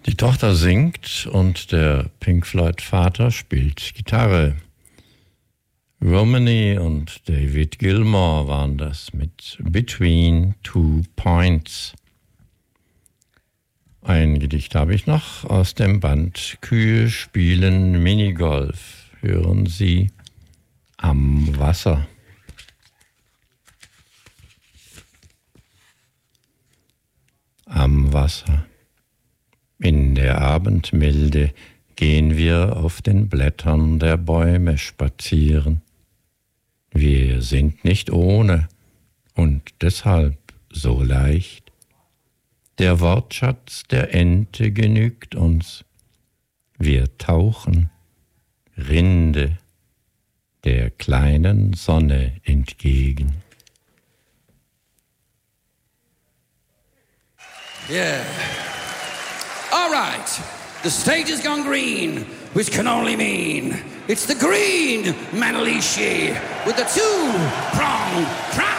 Die Tochter singt und der Pink Floyd Vater spielt Gitarre. Romany und David Gilmour waren das mit Between Two Points. Ein Gedicht habe ich noch aus dem Band Kühe spielen Minigolf. Hören Sie Am Wasser. Am Wasser. In der Abendmilde gehen wir auf den Blättern der Bäume spazieren. Wir sind nicht ohne und deshalb so leicht. Der Wortschatz der Ente genügt uns. Wir tauchen, Rinde, der kleinen Sonne entgegen. Yeah. All right. The stage has gone green, which can only mean it's the green Manalishi with the two-pronged crown.